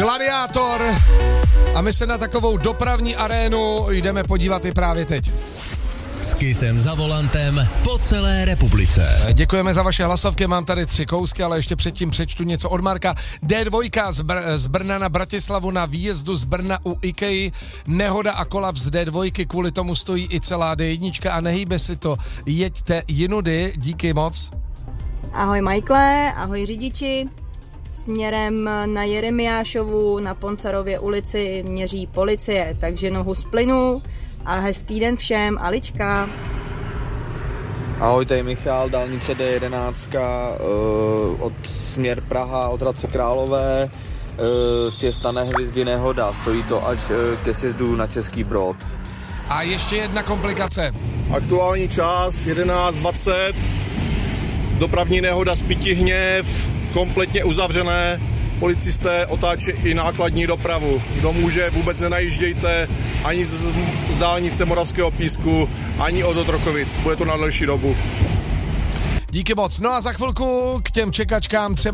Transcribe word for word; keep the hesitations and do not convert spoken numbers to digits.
Gladiátor. A my se na takovou dopravní arénu jdeme podívat i právě teď. S Kissem za volantem po celé republice. Děkujeme za vaše hlasovky, mám tady tři kousky, ale ještě předtím přečtu něco od Marka. D dva z, Br- z Brna na Bratislavu na výjezdu z Brna u IKEA. Nehoda a kolaps D dva, kvůli tomu stojí i celá D jedna a nehýbe si to. Jeďte jinudy, díky moc. Ahoj Michaele, ahoj řidiči. Směrem na Jeremiášovu na Poncarově ulici měří policie, takže nohu z plynu a hezký den všem, Alička. Ahoj, tady Michal, dálnice D jedenáct, uh, od směr Praha, od Hradce Králové, uh, sjezd na Hvězdy nehoda, stojí to až uh, ke sjezdu na Český Brod. A ještě jedna komplikace. Aktuální čas jedenáct dvacet, dopravní nehoda Spytihněv, kompletně uzavřené, policisté otáčí i nákladní dopravu. Kdo může, vůbec nenajíždějte ani z, z dálnice Moravského Písku, ani od Otrokovic. Bude to na delší dobu. Díky moc. No a za chvilku k těm čekačkám třeba